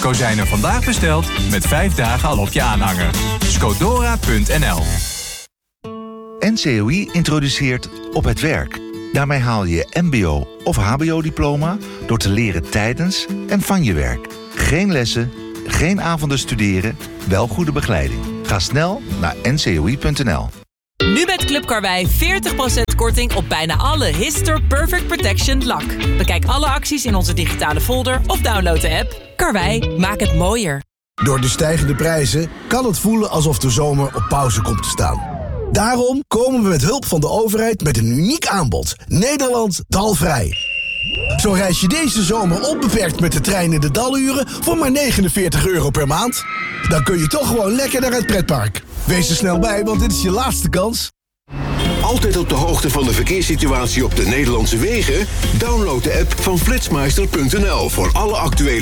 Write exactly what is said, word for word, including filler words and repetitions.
Kozijnen vandaag besteld, met vijf dagen al op je aanhanger. Scodora punt n l. N C O I introduceert Op het Werk. Daarmee haal je je mbo- of hbo-diploma door te leren tijdens en van je werk. Geen lessen, geen avonden studeren, wel goede begeleiding. Ga snel naar n c o i punt n l. Nu met Club Karwei veertig procent korting op bijna alle Histor Perfect Protection lak. Bekijk alle acties in onze digitale folder of download de app. Karwei, maak het mooier. Door de stijgende prijzen kan het voelen alsof de zomer op pauze komt te staan. Daarom komen we met hulp van de overheid met een uniek aanbod. Nederland dalvrij. Zo reis je deze zomer onbeperkt met de trein in de daluren voor maar negenenveertig euro per maand. Dan kun je toch gewoon lekker naar het pretpark. Wees er snel bij, want dit is je laatste kans. Altijd op de hoogte van de verkeerssituatie op de Nederlandse wegen? Download de app van flitsmeister punt n l voor alle actuele